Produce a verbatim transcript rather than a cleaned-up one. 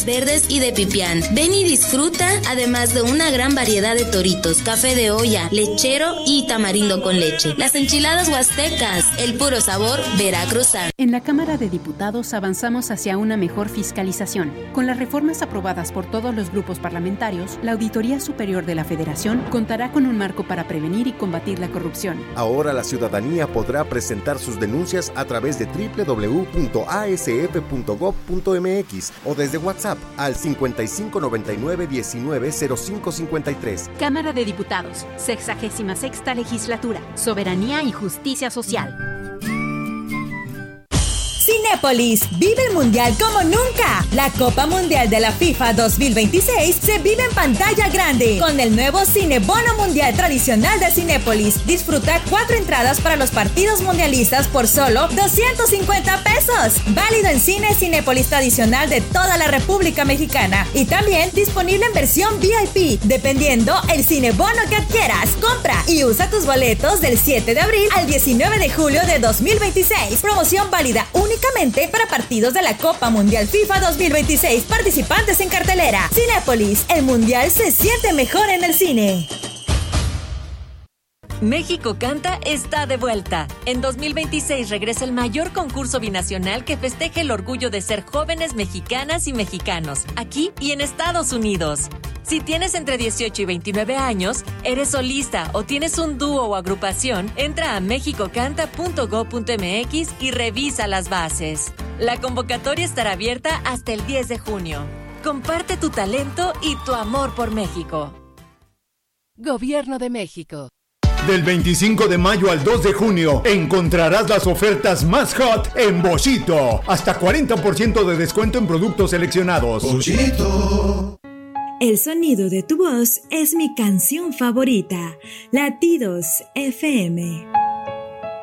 rojos, verdes y de pipián. Ven y disfruta, además de una gran variedad de toritos, café de olla, lechero y tamarindo con leche. Las enchiladas huastecas, el puro sabor veracruzano. En la Cámara de Diputados avanzamos hacia una mejor fiscalización. Con las reformas aprobadas por todos los grupos parlamentarios, la Auditoría Superior de la Federación contará con un marco para prevenir y combatir la corrupción. Ahora la ciudadanía podrá presentar sus denuncias a través de doble u doble u doble u punto a s f punto gob punto m x o desde WhatsApp al cincuenta y cinco noventa y nueve diecinueve cero cinco cincuenta y tres. Cámara de Diputados, sexagésima sexta Legislatura, Soberanía y Justicia Social. Cinépolis, vive el Mundial como nunca. La Copa Mundial de la FIFA dos mil veintiséis se vive en pantalla grande con el nuevo Cine Bono Mundial tradicional de Cinépolis. Disfruta cuatro entradas para los partidos mundialistas por solo doscientos cincuenta pesos. Válido en cine Cinépolis tradicional de toda la República Mexicana y también disponible en versión V I P, dependiendo el Cine Bono que adquieras. Compra y usa tus boletos del siete de abril al diecinueve de julio de dos mil veintiséis. Promoción válida únicamente para partidos de la Copa Mundial FIFA dos mil veintiséis participantes en cartelera. Cinépolis, el Mundial se siente mejor en el cine. México Canta está de vuelta. En dos mil veintiséis regresa el mayor concurso binacional que festeje el orgullo de ser jóvenes mexicanas y mexicanos, aquí y en Estados Unidos. Si tienes entre dieciocho y veintinueve años, eres solista o tienes un dúo o agrupación, entra a mexico canta punto gob punto m x y revisa las bases. La convocatoria estará abierta hasta el diez de junio. Comparte tu talento y tu amor por México. Gobierno de México. Del veinticinco de mayo al dos de junio encontrarás las ofertas más hot en Boschito. Hasta cuarenta por ciento de descuento en productos seleccionados. Boschito. El sonido de tu voz es mi canción favorita. Latidos F M.